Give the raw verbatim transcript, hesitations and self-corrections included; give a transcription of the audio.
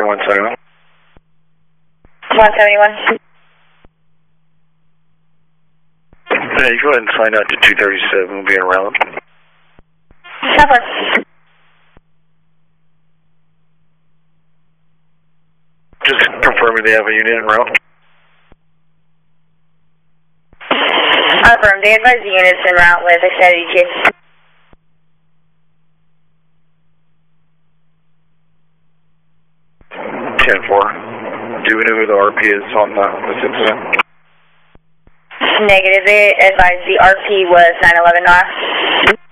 one seventy-one. one seventy-one. Yeah, you go ahead and sign out to two thirty-seven. We'll be around. Cover. Just confirming they have a unit en route. Confirm. They advise the units en route with extended E T A. ten four. Do we know who the R P is on the, this incident? Negative. They advised the R P was nine eleven N O R.